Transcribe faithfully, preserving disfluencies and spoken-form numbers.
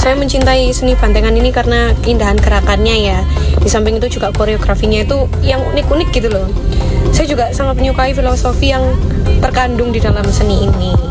saya mencintai seni bantengan ini karena keindahan gerakannya ya. Di samping itu juga koreografinya itu yang unik-unik gitu loh. Saya juga sangat menyukai filosofi yang terkandung di dalam seni ini.